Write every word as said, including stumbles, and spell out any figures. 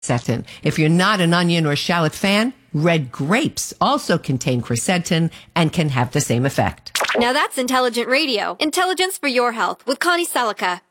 quercetin. If you're not an onion or shallot fan, red grapes also contain quercetin and can have the same effect. Now that's intelligent radio. Intelligence for your health with Connie Selica.